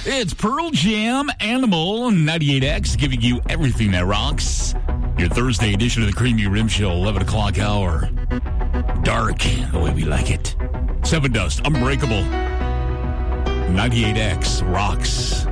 It's Pearl Jam Animal 98X giving you everything that rocks. Your Thursday edition of the Creamy Rim Show, 11 o'clock hour. Dark, the way we like it. Seven Dust, Unbreakable. 98X rocks.